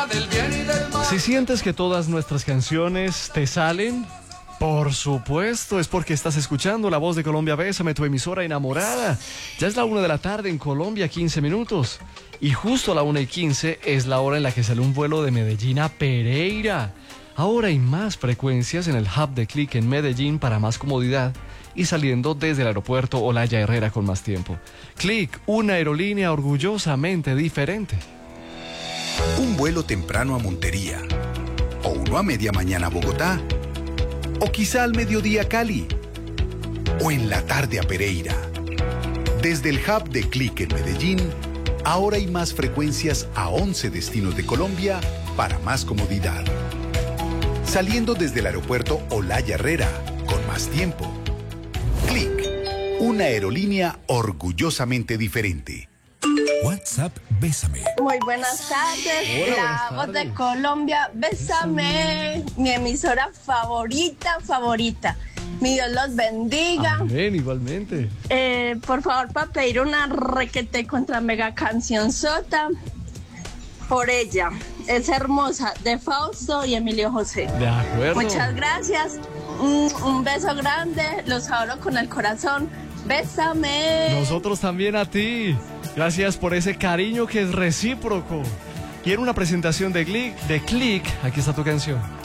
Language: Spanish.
del bien y del mal. Si sientes que todas nuestras canciones te salen, por supuesto, es porque estás escuchando La Voz de Colombia. Bésame, tu emisora enamorada. Ya es la 1 de la tarde en Colombia, 15 minutos. Y justo a la 1:15 es la hora en la que sale un vuelo de Medellín a Pereira. Ahora hay más frecuencias en el hub de Click en Medellín para más comodidad y saliendo desde el aeropuerto Olaya Herrera con más tiempo. Click, una aerolínea orgullosamente diferente. Un vuelo temprano a Montería, o uno a media mañana a Bogotá, o quizá al mediodía a Cali, o en la tarde a Pereira. Desde el hub de Click en Medellín, ahora hay más frecuencias a 11 destinos de Colombia para más comodidad. Saliendo desde el aeropuerto Olaya Herrera, con más tiempo. Click, una aerolínea orgullosamente diferente. WhatsApp Bésame. Muy buenas tardes. Hola, La buenas Voz de tardes. Colombia, Bésame. Mi emisora favorita. Mi Dios los bendiga. Amén, igualmente. Por favor, para pedir una requete contra mega canción sota. Por ella. Es hermosa. De Fausto y Emilio José. De acuerdo. Muchas gracias. Un beso grande. Los adoro con el corazón. Bésame. Nosotros también a ti. Gracias por ese cariño que es recíproco. Quiero una presentación de Click. Aquí está tu canción.